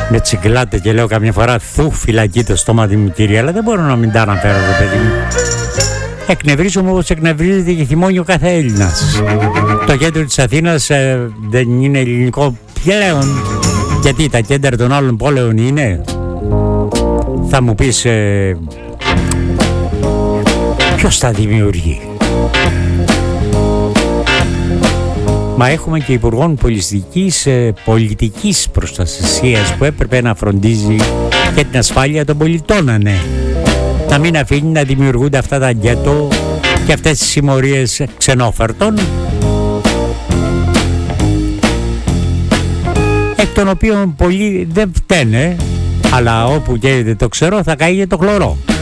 Με τσιγκλάτε και λέω καμιά φορά θου φυλακή το στόμα μου κύριε, αλλά δεν μπορώ να μην τα αναφέρω το παιδί μου. Εκνευρίζομαι όπως εκνευρίζεται και χειμώνιο κάθε Έλληνας. Το κέντρο της Αθήνας δεν είναι ελληνικό πλέον. Γιατί τα κέντρα των άλλων πόλεων είναι. Θα μου πεις ποιος τα δημιουργεί. Μα έχουμε και υπουργόν πολιτικής προστασίας που έπρεπε να φροντίζει και την ασφάλεια των πολιτών, ναι. Να μην αφήνει να δημιουργούνται αυτά τα γκέτο και αυτές τις συμμορίες ξενόφερτων, εκ των οποίων πολλοί δεν φταίνε, αλλά όπου καίγεται το ξερό θα καίγεται το χλωρό.